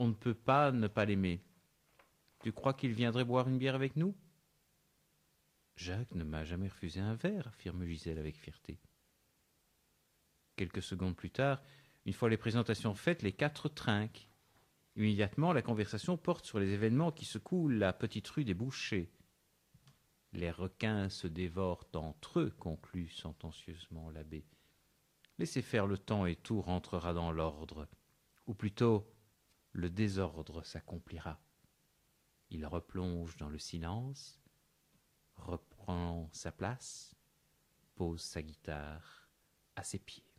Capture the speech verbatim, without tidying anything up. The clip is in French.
on ne peut pas ne pas l'aimer. Tu crois qu'il viendrait boire une bière avec nous ? Jacques ne m'a jamais refusé un verre, affirme Gisèle avec fierté. Quelques secondes plus tard, une fois les présentations faites, les quatre trinquent. Immédiatement, la conversation porte sur les événements qui secouent la petite rue des Bouchers. Les requins se dévorent entre eux, conclut sentencieusement l'abbé. Laissez faire le temps et tout rentrera dans l'ordre. Ou plutôt, le désordre s'accomplira. Il replonge dans le silence, reprend sa place, pose sa guitare à ses pieds.